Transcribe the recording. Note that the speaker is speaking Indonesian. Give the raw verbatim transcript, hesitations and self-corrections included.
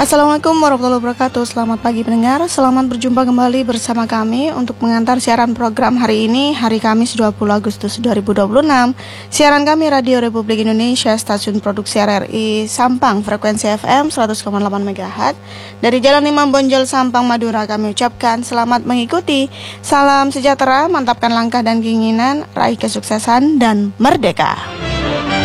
Assalamualaikum warahmatullahi wabarakatuh. Selamat pagi pendengar, selamat berjumpa kembali bersama kami untuk mengantar siaran program hari ini, hari Kamis dua puluh Agustus dua ribu dua puluh enam. Siaran kami Radio Republik Indonesia, stasiun produksi R R I Sampang, frekuensi F M seratus koma delapan megahertz. Dari Jalan Imam Bonjol, Sampang, Madura, kami ucapkan selamat mengikuti. Salam sejahtera, mantapkan langkah dan keinginan, raih kesuksesan dan merdeka.